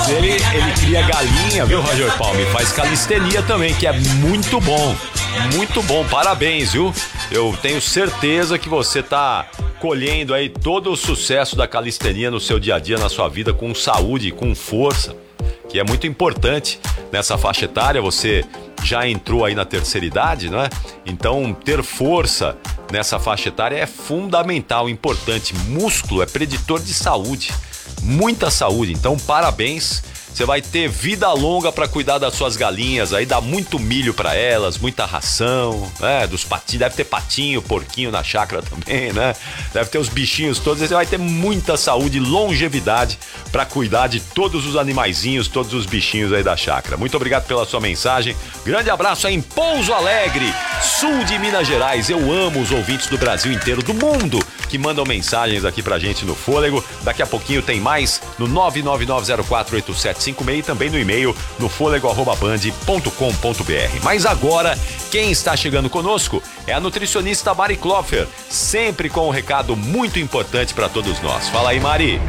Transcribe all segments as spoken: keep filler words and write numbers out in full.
ele, ele cria galinha, viu, Roger Palme? Faz calistenia também, que é muito bom. Muito bom, parabéns, viu? Eu tenho certeza que você tá colhendo aí todo o sucesso da calistenia no seu dia a dia, na sua vida, com saúde, com força, que é muito importante nessa faixa etária. Você já entrou aí na terceira idade, não é? Então, ter força nessa faixa etária é fundamental, importante. Músculo é preditor de saúde, muita saúde. Então, parabéns. Você vai ter vida longa para cuidar das suas galinhas, aí dá muito milho para elas, muita ração, né? Dos patinhos, deve ter patinho, porquinho na chácara também, né? Deve ter os bichinhos todos, você vai ter muita saúde e longevidade para cuidar de todos os animaizinhos, todos os bichinhos aí da chácara. Muito obrigado pela sua mensagem, grande abraço aí em Pouso Alegre, sul de Minas Gerais. Eu amo os ouvintes do Brasil inteiro, do mundo, que mandam mensagens aqui pra gente no Fôlego. Daqui a pouquinho tem mais no nove nove nove zero quatro oito sete cinco seis e também no e-mail no fôlego arroba band ponto com ponto br. Mas agora, quem está chegando conosco é a nutricionista Mari Klopfer, sempre com um recado muito importante para todos nós. Fala aí, Mari.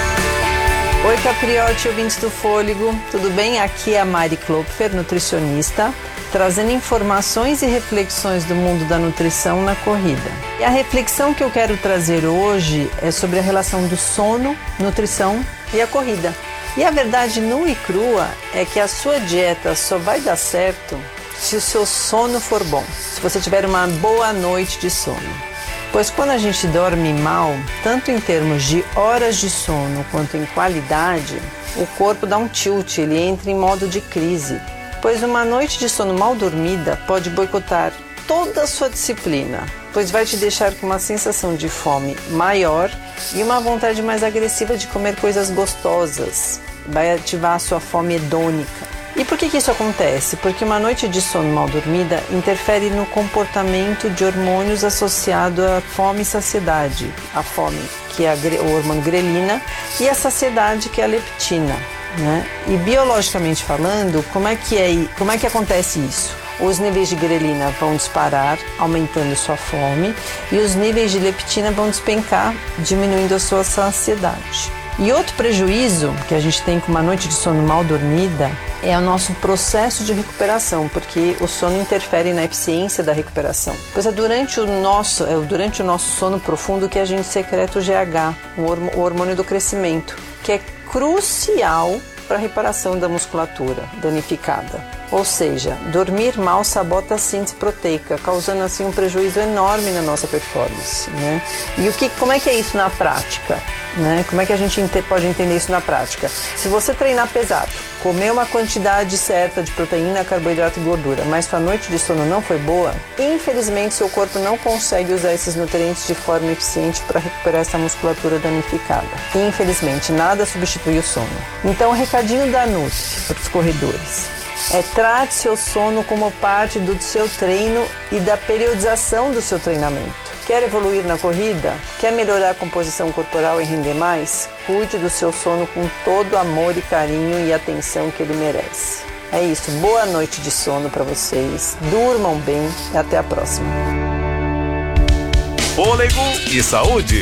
Oi, Capriotti, ouvintes do Fôlego, tudo bem? Aqui é a Mari Klopfer, nutricionista, trazendo informações e reflexões do mundo da nutrição na corrida. E a reflexão que eu quero trazer hoje é sobre a relação do sono, nutrição e a corrida. E a verdade nua e crua é que a sua dieta só vai dar certo se o seu sono for bom, se você tiver uma boa noite de sono. Pois quando a gente dorme mal, tanto em termos de horas de sono quanto em qualidade, o corpo dá um tilt, ele entra em modo de crise. Pois uma noite de sono mal dormida pode boicotar toda a sua disciplina, pois vai te deixar com uma sensação de fome maior e uma vontade mais agressiva de comer coisas gostosas. Vai ativar a sua fome hedônica. E por que que isso acontece? Porque uma noite de sono mal dormida interfere no comportamento de hormônios associado à fome e saciedade. A fome, que é o hormônio grelina, e a saciedade, que é a leptina, né? E biologicamente falando, como é que é, como é que acontece isso? Os níveis de grelina vão disparar, aumentando sua fome, e os níveis de leptina vão despencar, diminuindo a sua saciedade. E outro prejuízo que a gente tem com uma noite de sono mal dormida é o nosso processo de recuperação, porque o sono interfere na eficiência da recuperação. Pois é durante o nosso, é durante o nosso sono profundo que a gente secreta o G H, o hormônio do crescimento, que é crucial para a reparação da musculatura danificada. Ou seja, dormir mal sabota a síntese proteica, causando assim um prejuízo enorme na nossa performance, né? E o que, como é que é isso na prática? Né? Como é que a gente pode entender isso na prática? Se você treinar pesado, comer uma quantidade certa de proteína, carboidrato e gordura, mas sua noite de sono não foi boa, infelizmente seu corpo não consegue usar esses nutrientes de forma eficiente para recuperar essa musculatura danificada. Infelizmente, nada substitui o sono. Então, o recadinho da Nutri para os corredores é: trate seu sono como parte do seu treino e da periodização do seu treinamento. Quer evoluir na corrida? Quer melhorar a composição corporal e render mais? Cuide do seu sono com todo o amor e carinho e atenção que ele merece. É isso, boa noite de sono para vocês, durmam bem e até a próxima. Fôlego e saúde.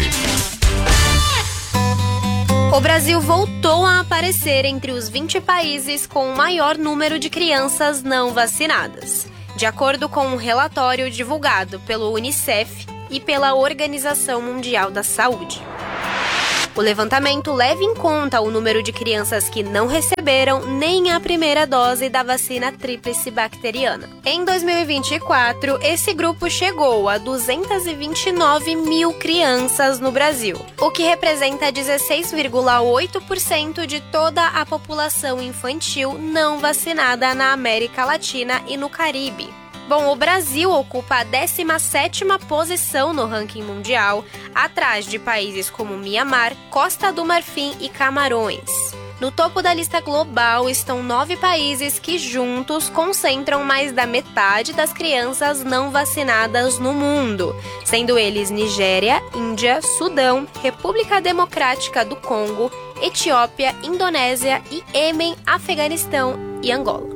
O Brasil voltou a aparecer entre os vinte países com o maior número de crianças não vacinadas, de acordo com um relatório divulgado pelo Unicef e pela Organização Mundial da Saúde. O levantamento leva em conta o número de crianças que não receberam nem a primeira dose da vacina tríplice bacteriana. Em dois mil e vinte e quatro, esse grupo chegou a duzentos e vinte e nove mil crianças no Brasil, o que representa dezesseis vírgula oito por cento de toda a população infantil não vacinada na América Latina e no Caribe. Bom, o Brasil ocupa a décima sétima posição no ranking mundial, atrás de países como Mianmar, Costa do Marfim e Camarões. No topo da lista global estão nove países que juntos concentram mais da metade das crianças não vacinadas no mundo, sendo eles Nigéria, Índia, Sudão, República Democrática do Congo, Etiópia, Indonésia, Iêmen, Afeganistão e Angola.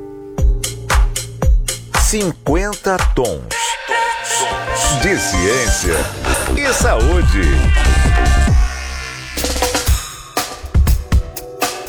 cinquenta tons de ciência e saúde.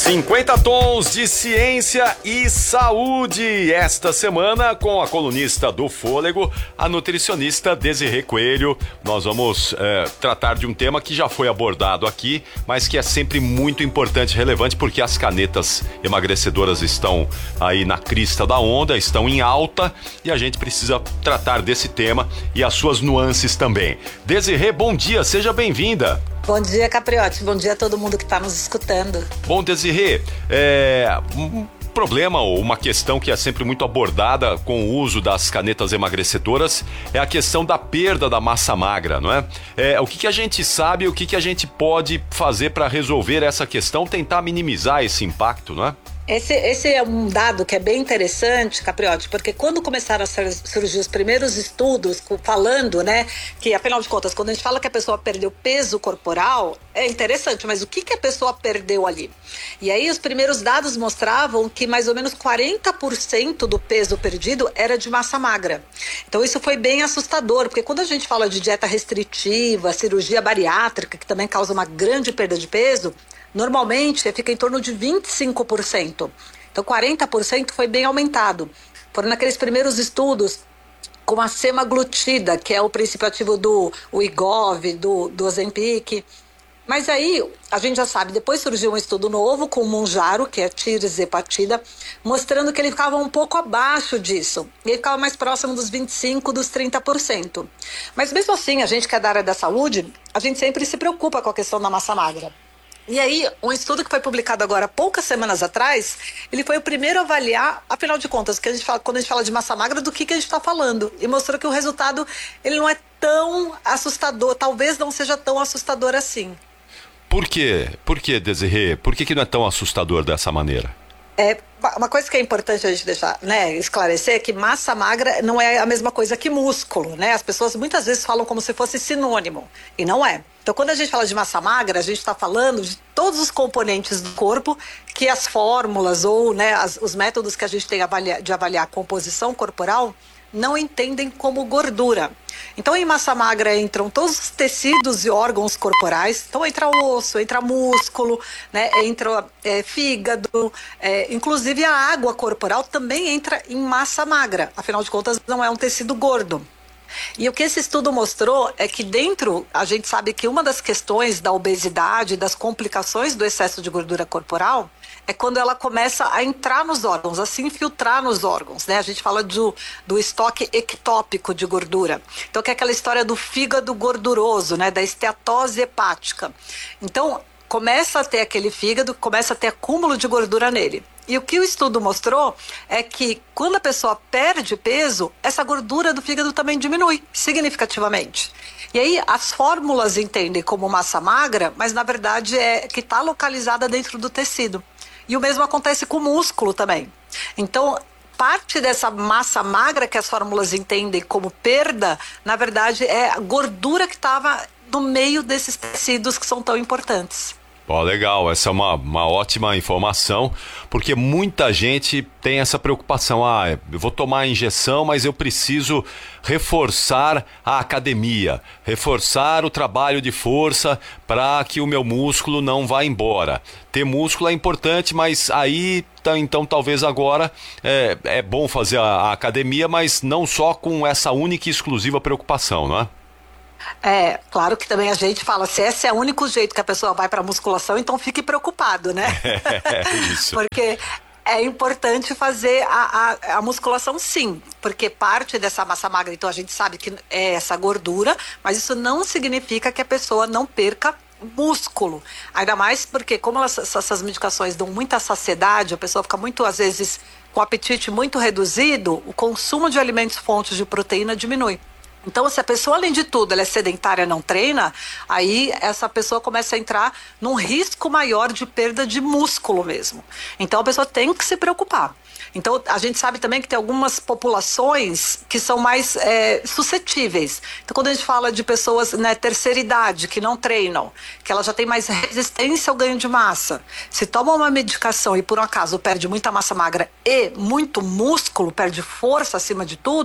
cinquenta tons de ciência e saúde. Esta semana com a colunista do Fôlego, a nutricionista Desirê Coelho. Nós vamos é, tratar de um tema que já foi abordado aqui, mas que é sempre muito importante e relevante, porque as canetas emagrecedoras estão aí na crista da onda, estão em alta, e a gente precisa tratar desse tema e as suas nuances também. Desirê, bom dia, seja bem-vinda. Bom dia, Capriotti. Bom dia a todo mundo que está nos escutando. Bom, Desirê, é, um problema ou uma questão que é sempre muito abordada com o uso das canetas emagrecedoras é a questão da perda da massa magra, não é? é o que, que a gente sabe, o que, que a gente pode fazer para resolver essa questão, tentar minimizar esse impacto, não é? Esse, esse é um dado que é bem interessante, Capriotti, porque quando começaram a surgir os primeiros estudos falando, né, que afinal de contas, quando a gente fala que a pessoa perdeu peso corporal, é interessante, mas o que, que a pessoa perdeu ali? E aí os primeiros dados mostravam que mais ou menos quarenta por cento do peso perdido era de massa magra. Então isso foi bem assustador, porque quando a gente fala de dieta restritiva, cirurgia bariátrica, que também causa uma grande perda de peso, normalmente fica em torno de vinte e cinco por cento. Então quarenta por cento foi bem aumentado. Foram naqueles primeiros estudos com a semaglutida, que é o princípio ativo do Wegovy, do, do Ozempic. Mas aí, a gente já sabe, depois surgiu um estudo novo com o Mounjaro, que é tirzepatida, mostrando que ele ficava um pouco abaixo disso. Ele ficava mais próximo dos vinte e cinco por cento, dos trinta por cento. Mas mesmo assim, a gente que é da área da saúde, a gente sempre se preocupa com a questão da massa magra. E aí, um estudo que foi publicado agora poucas semanas atrás, ele foi o primeiro a avaliar, afinal de contas, que a gente fala, quando a gente fala de massa magra, do que, que a gente está falando. E mostrou que o resultado ele não é tão assustador, talvez não seja tão assustador assim. Por quê? Por que, Desirê? Por que, que não é tão assustador dessa maneira? É, uma coisa que é importante a gente deixar, né, esclarecer é que massa magra não é a mesma coisa que músculo, né? As pessoas muitas vezes falam como se fosse sinônimo, e não é. Então, quando a gente fala de massa magra, a gente está falando de todos os componentes do corpo que as fórmulas ou, né, as, os métodos que a gente tem avalia, de avaliar a composição corporal não entendem como gordura. Então, em massa magra entram todos os tecidos e órgãos corporais. Então, entra osso, entra músculo, né, entra é, fígado, é, inclusive a água corporal também entra em massa magra. Afinal de contas, não é um tecido gordo. E o que esse estudo mostrou é que dentro, a gente sabe que uma das questões da obesidade, das complicações do excesso de gordura corporal, é quando ela começa a entrar nos órgãos, a se infiltrar nos órgãos, né? A gente fala do, do estoque ectópico de gordura. Então, que é aquela história do fígado gorduroso, né? Da esteatose hepática. Então, começa a ter aquele fígado, começa a ter acúmulo de gordura nele. E o que o estudo mostrou é que quando a pessoa perde peso, essa gordura do fígado também diminui significativamente. E aí as fórmulas entendem como massa magra, mas na verdade é que está localizada dentro do tecido. E o mesmo acontece com o músculo também. Então, parte dessa massa magra que as fórmulas entendem como perda, na verdade é a gordura que estava no meio desses tecidos que são tão importantes. Ó, legal, essa é uma, uma ótima informação, porque muita gente tem essa preocupação, ah, eu vou tomar a injeção, mas eu preciso reforçar a academia, reforçar o trabalho de força para que o meu músculo não vá embora. Ter músculo é importante, mas aí, então talvez agora é, é bom fazer a, a academia, mas não só com essa única e exclusiva preocupação, não é? É, claro que também a gente fala, se esse é o único jeito que a pessoa vai para a musculação, então fique preocupado, né? É isso. Porque é importante fazer a, a, a musculação sim, porque parte dessa massa magra, então a gente sabe que é essa gordura, mas isso não significa que a pessoa não perca músculo. Ainda mais porque como elas, essas medicações dão muita saciedade, a pessoa fica muito, às vezes, com o apetite muito reduzido, o consumo de alimentos fontes de proteína diminui. Então, se a pessoa, além de tudo, ela é sedentária, não treina, aí essa pessoa começa a entrar num risco maior de perda de músculo mesmo. Então, a pessoa tem que se preocupar. Então, a gente sabe também que tem algumas populações que são mais é, suscetíveis. Então, quando a gente fala de pessoas, né, terceira idade, que não treinam, que ela já tem mais resistência ao ganho de massa, se toma uma medicação e, por um acaso, perde muita massa magra e muito músculo, perde força acima de tudo,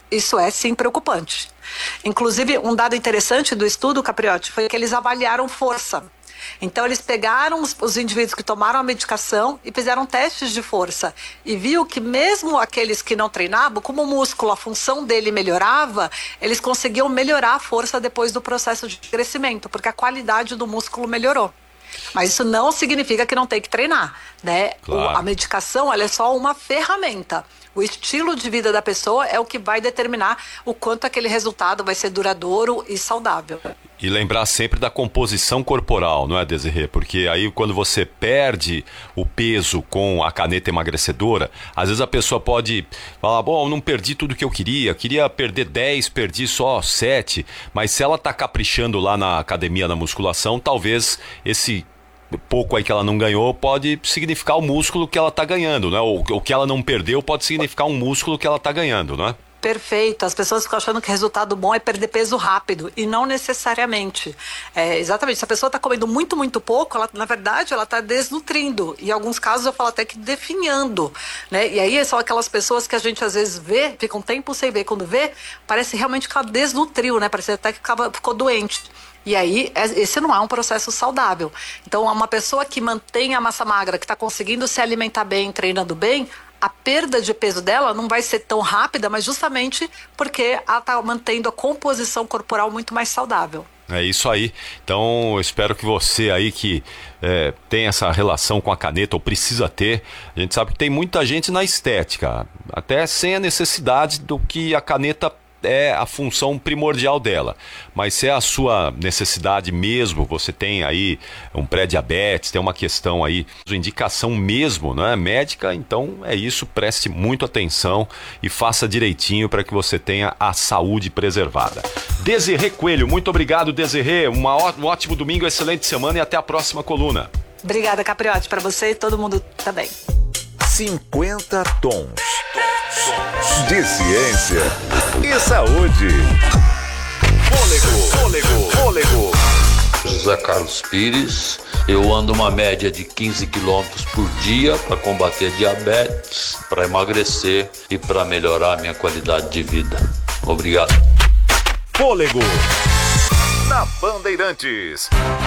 Isso é sim preocupante. Inclusive, um dado interessante do estudo, Capriotti, foi que eles avaliaram força. Então, eles pegaram os, os indivíduos que tomaram a medicação e fizeram testes de força. E viu que mesmo aqueles que não treinavam, como o músculo, a função dele melhorava, eles conseguiam melhorar a força depois do processo de crescimento, porque a qualidade do músculo melhorou. Mas isso não significa que não tem que treinar, né? Claro. O, a medicação, ela é só uma ferramenta. O estilo de vida da pessoa é o que vai determinar o quanto aquele resultado vai ser duradouro e saudável. E lembrar sempre da composição corporal, não é, Desirê? Porque aí quando você perde o peso com a caneta emagrecedora, às vezes a pessoa pode falar, bom, não perdi tudo que eu queria, queria perder dez, perdi só sete, mas se ela tá caprichando lá na academia, na musculação, talvez esse pouco aí que ela não ganhou pode significar o músculo que ela tá ganhando, né? O, o que ela não perdeu pode significar um músculo que ela tá ganhando, não é? Perfeito, as pessoas ficam achando que resultado bom é perder peso rápido, e não necessariamente. É, exatamente, se a pessoa está comendo muito, muito pouco, ela, na verdade ela está desnutrindo, e em alguns casos eu falo até que definhando, né? E aí são aquelas pessoas que a gente às vezes vê, fica um tempo sem ver, quando vê, parece realmente que ela desnutriu, né? Parece até que acaba, ficou doente. E aí, esse não é um processo saudável. Então, uma pessoa que mantém a massa magra, que está conseguindo se alimentar bem, treinando bem, a perda de peso dela não vai ser tão rápida, mas justamente porque ela está mantendo a composição corporal muito mais saudável. É isso aí. Então, eu espero que você aí que é, tem essa relação com a caneta, ou precisa ter, a gente sabe que tem muita gente na estética, até sem a necessidade do que a caneta é a função primordial dela, mas se é a sua necessidade mesmo, você tem aí um pré-diabetes, tem uma questão aí, indicação mesmo, né, médica, então é isso, preste muito atenção e faça direitinho para que você tenha a saúde preservada. Desirê Coelho, muito obrigado, Desirê, uma ó- um ótimo domingo, excelente semana e até a próxima coluna. Obrigada, Capriotti, para você e todo mundo também. cinquenta tons de ciência e saúde. Fôlego, fôlego, fôlego. José Carlos Pires, eu ando uma média de quinze quilômetros por dia para combater diabetes, para emagrecer e para melhorar a minha qualidade de vida. Obrigado. Fôlego na Bandeirantes.